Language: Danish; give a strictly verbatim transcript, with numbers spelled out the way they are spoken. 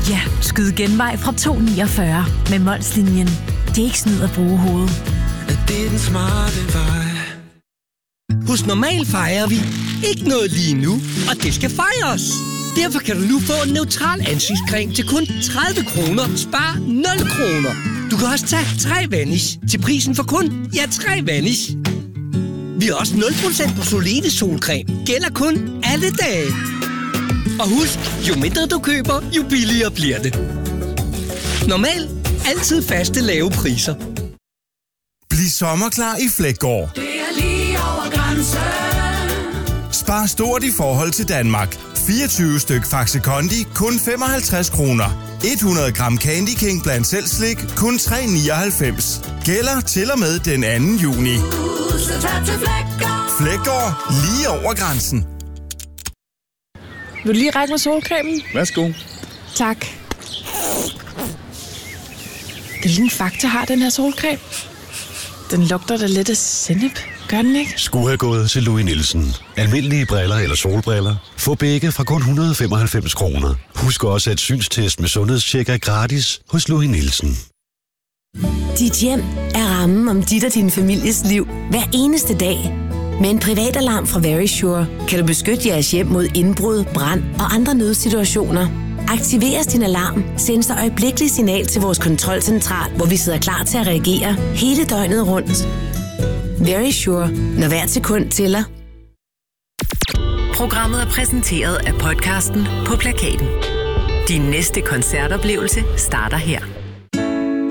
Ja, skyd genvej fra to komma niogfyrre med Molslinjen. Det er ikke snyd at bruge hovedet. Det er den smarte vej. Hos Normal fejrer vi ikke noget lige nu, og det skal fejres. Derfor kan du nu få en neutral ansigtscreme til kun tredive kroner. Spar nul kroner. Du kan også tage tre Vanish til prisen for kun, ja, tre Vanish. Vi har også nul procent på Solide solcreme. Gælder kun alle dage. Og husk, jo mindre du køber, jo billigere bliver det. Normal. Altid faste lave priser. Bliv sommerklar i Fleggaard. Det er lige over grænsen. Spar stort i forhold til Danmark. fireogtyve styk Faxe Kondi, kun femoghalvtreds kroner. hundrede gram Candy King blandt selv slik, kun tre komma nioghalvfems. Gælder til og med den anden juni. Fleggaard, lige over grænsen. Vil du lige række mig solcremen? Værsgo. Tak. Hvilken Fakta har den her solcreme? Den lugter da lidt af sennep. Gør den ikke? Skulle have gået til Louis Nielsen. Almindelige briller eller solbriller. Få begge fra kun et hundrede og femoghalvfems kroner. Husk også, at synstest med sundhedstjek er gratis hos Louis Nielsen. Dit hjem er rammen om dit og din families liv hver eneste dag. Med en privatalarm fra Verisure kan du beskytte jeres hjem mod indbrud, brand og andre nødsituationer. Aktiveres din alarm, sendes der øjeblikkeligt signal til vores kontrolcentral, hvor vi sidder klar til at reagere hele døgnet rundt. Verisure, når hvert sekund tæller. Programmet er præsenteret af podcasten På Plakaten. Din næste koncertoplevelse starter her.